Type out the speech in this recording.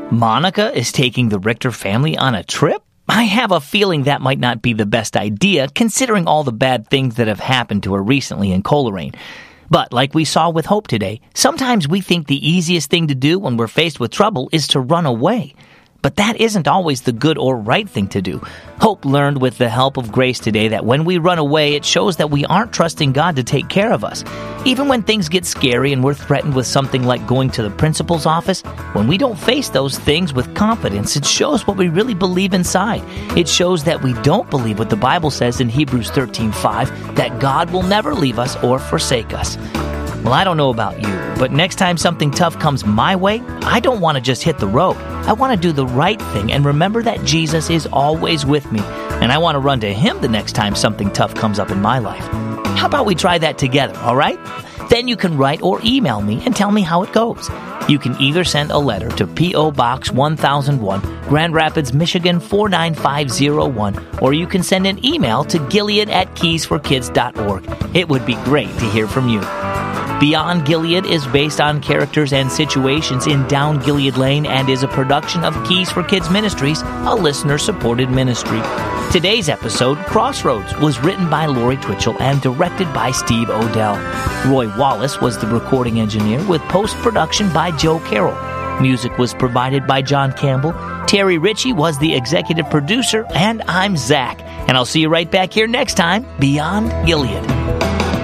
Monica is taking the Richter family on a trip? I have a feeling that might not be the best idea, considering all the bad things that have happened to her recently in Coleraine. But like we saw with Hope today, sometimes we think the easiest thing to do when we're faced with trouble is to run away. But that isn't always the good or right thing to do. Hope learned with the help of Grace today that when we run away, it shows that we aren't trusting God to take care of us. Even when things get scary and we're threatened with something like going to the principal's office, when we don't face those things with confidence, it shows what we really believe inside. It shows that we don't believe what the Bible says in Hebrews 13:5, that God will never leave us or forsake us. Well, I don't know about you, but next time something tough comes my way, I don't want to just hit the road. I want to do the right thing and remember that Jesus is always with me, and I want to run to Him the next time something tough comes up in my life. How about we try that together, all right? Then you can write or email me and tell me how it goes. You can either send a letter to P.O. Box 1001, Grand Rapids, Michigan 49501, or you can send an email to gilead@keysforkids.org. It would be great to hear from you. Beyond Gilead is based on characters and situations in Down Gilead Lane and is a production of Keys for Kids Ministries, a listener-supported ministry. Today's episode, Crossroads, was written by Lori Twitchell and directed by Steve Odell. Roy Wallace was the recording engineer with post-production by Joe Carroll. Music was provided by John Campbell. Terry Ritchie was the executive producer, and I'm Zach. And I'll see you right back here next time, Beyond Gilead.